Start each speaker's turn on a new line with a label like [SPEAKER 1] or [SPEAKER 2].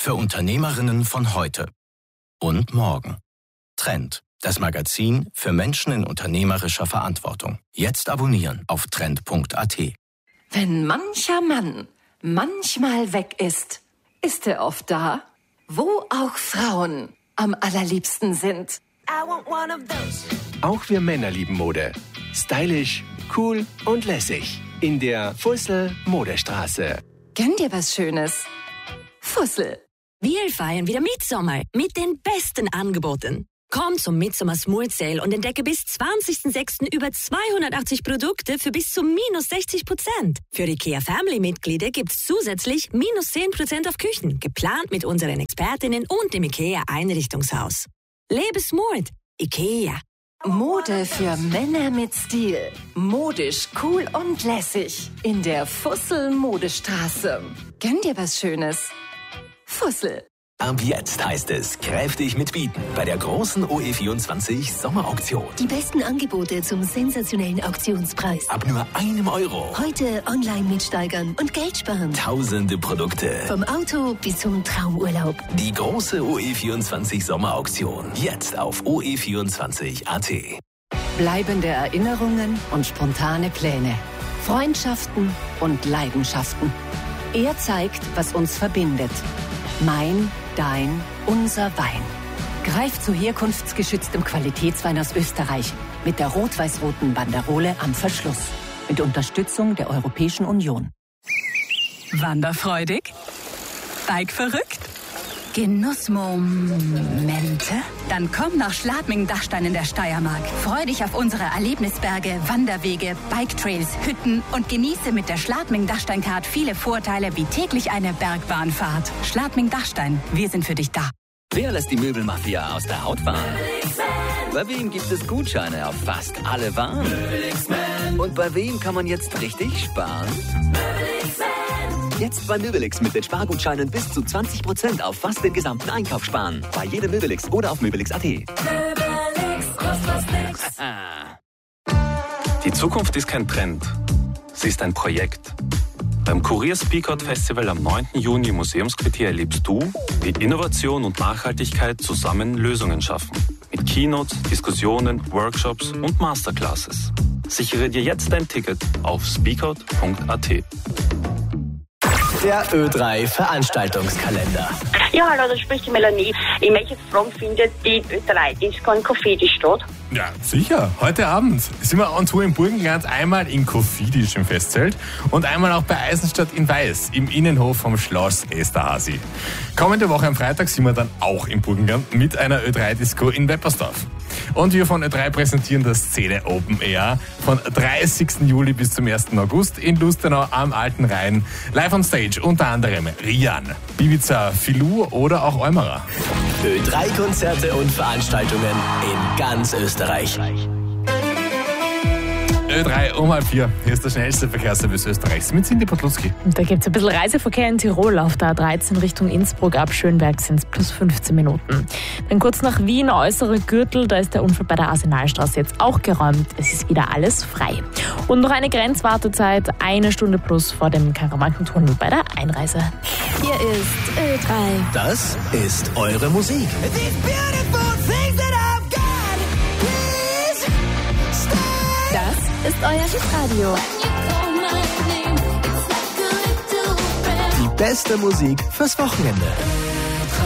[SPEAKER 1] für Unternehmerinnen von heute und morgen. Trend, das Magazin für Menschen in unternehmerischer Verantwortung. Jetzt abonnieren auf trend.at.
[SPEAKER 2] Wenn mancher Mann manchmal weg ist, ist er oft da, wo auch Frauen am allerliebsten sind.
[SPEAKER 3] Auch wir Männer lieben Mode. Stylisch, cool und lässig. In der Fussel Modestraße.
[SPEAKER 2] Gönn dir was Schönes. Fussel.
[SPEAKER 4] Wir feiern wieder Mitsommer mit den besten Angeboten. Komm zum Midsommar Smooth Sale und entdecke bis 20.06. über 280 Produkte für bis zu -60%. Für IKEA Family-Mitglieder gibt's zusätzlich -10% auf Küchen, geplant mit unseren Expertinnen und dem IKEA Einrichtungshaus. Lebe smooth. IKEA.
[SPEAKER 2] Mode für Männer mit Stil. Modisch, cool und lässig. In der Fussel Modestraße. Gönn dir was Schönes. Fussel.
[SPEAKER 5] Ab jetzt heißt es kräftig mitbieten bei der großen OE24 Sommerauktion.
[SPEAKER 6] Die besten Angebote zum sensationellen Auktionspreis.
[SPEAKER 5] Ab nur €1.
[SPEAKER 6] Heute online mitsteigern und Geld sparen.
[SPEAKER 5] Tausende Produkte.
[SPEAKER 6] Vom Auto bis zum Traumurlaub.
[SPEAKER 5] Die große OE24 Sommerauktion. Jetzt auf OE24.at.
[SPEAKER 2] Bleibende Erinnerungen und spontane Pläne. Freundschaften und Leidenschaften. Er zeigt, was uns verbindet. Mein, dein, unser Wein. Greif zu herkunftsgeschütztem Qualitätswein aus Österreich mit der rot-weiß-roten Banderole am Verschluss. Mit Unterstützung der Europäischen Union.
[SPEAKER 7] Wanderfreudig? Bikeverrückt? Genussmomente? Dann komm nach Schladming-Dachstein in der Steiermark. Freu dich auf unsere Erlebnisberge, Wanderwege, Biketrails, Hütten und genieße mit der Schladming-Dachstein-Card viele Vorteile wie täglich eine Bergbahnfahrt. Schladming-Dachstein, wir sind für dich da.
[SPEAKER 8] Wer lässt die Möbelmafia aus der Haut fahren? Bei wem gibt es Gutscheine auf fast alle Waren? Und bei wem kann man jetzt richtig sparen? Jetzt bei Möbelix mit den Spargutscheinen bis zu 20% auf fast den gesamten Einkauf sparen. Bei jedem Möbelix oder auf Möbelix.at.
[SPEAKER 9] Die Zukunft ist kein Trend. Sie ist ein Projekt. Beim Kurier Speakout Festival am 9. Juni im Museumsquartier erlebst du, wie Innovation und Nachhaltigkeit zusammen Lösungen schaffen. Mit Keynotes, Diskussionen, Workshops und Masterclasses. Sichere dir jetzt dein Ticket auf speakout.at.
[SPEAKER 5] Der Ö3 Veranstaltungskalender.
[SPEAKER 10] Ja, hallo, da spricht die Melanie. Ich möchte jetzt fragen, findet die Ö3-Disco in Kofidi statt?
[SPEAKER 11] Ja, sicher. Heute Abend sind wir on Tour im Burgenland, einmal in Kofidis im Festzelt und einmal auch bei Eisenstadt in Weiß im Innenhof vom Schloss Esterhazy. Kommende Woche am Freitag sind wir dann auch im Burgenland mit einer Ö3-Disco in Weppersdorf. Und wir von Ö3 präsentieren das Szene Open Air von 30. Juli bis zum 1. August in Lustenau am Alten Rhein. Live on Stage unter anderem Rian, Bibiza, Filou oder auch Eumerer.
[SPEAKER 5] Ö3-Konzerte und Veranstaltungen in ganz Österreich.
[SPEAKER 11] Ö3 um 3:30. Hier ist der schnellste Verkehrsservice Österreichs mit Cindy Potluski.
[SPEAKER 12] Und da gibt es ein bisschen Reiseverkehr in Tirol auf der A13 Richtung Innsbruck. Ab Schönberg sind es plus 15 Minuten. Dann kurz nach Wien, äußere Gürtel, da ist der Unfall bei der Arsenalstraße jetzt auch geräumt. Es ist wieder alles frei. Und noch eine Grenzwartezeit, 1 Stunde plus vor dem Karawankentunnel bei der Einreise.
[SPEAKER 6] Hier ist Ö3.
[SPEAKER 5] Das ist eure Musik.
[SPEAKER 6] Das ist euer Hitradio.
[SPEAKER 5] Die beste Musik fürs Wochenende.